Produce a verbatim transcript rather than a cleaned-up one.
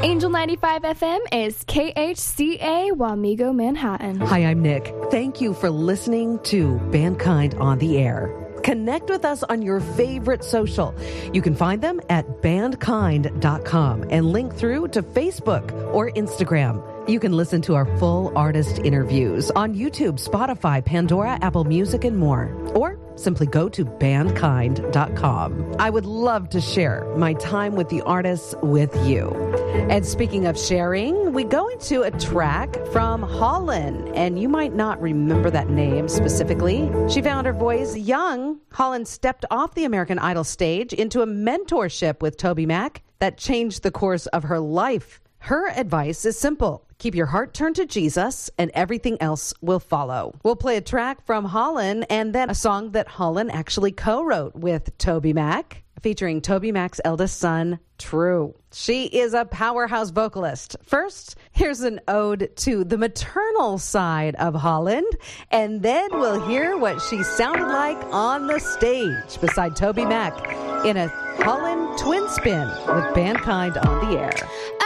Angel ninety-five F M is K H C A Wamego, Manhattan. Hi, I'm Nick. Thank you for listening to Bandkind on the Air. Connect with us on your favorite social. You can find them at bandkind dot com and link through to Facebook or Instagram. You can listen to our full artist interviews on YouTube, Spotify, Pandora, Apple Music, and more. Or simply go to bandkind dot com. I would love to share my time with the artists with you. And speaking of sharing, we go into a track from Holland, and you might not remember that name specifically. She found her voice young. Holland stepped off the American Idol stage into a mentorship with TobyMac that changed the course of her life. Her advice is simple. Keep your heart turned to Jesus, and everything else will follow. We'll play a track from Holland, and then a song that Holland actually co-wrote with TobyMac, featuring TobyMac's eldest son, True. She is a powerhouse vocalist. First, here's an ode to the maternal side of Holland, and then we'll hear what she sounded like on the stage beside TobyMac in a Holland twin spin with Bandkind on the Air.